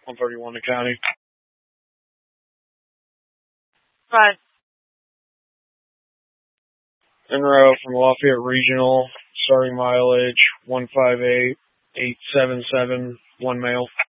131 the county. 5. Monroe from Lafayette Regional, starting mileage 158,877, 1 male.